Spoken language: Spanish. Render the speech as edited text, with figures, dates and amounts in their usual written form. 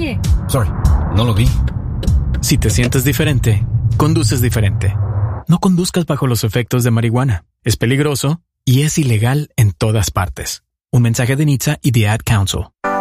calle. Sorry, no lo vi. Si te sientes diferente, conduces diferente. No conduzcas bajo los efectos de marihuana. Es peligroso y es ilegal en todas partes. Un mensaje de NHTSA y The Ad Council.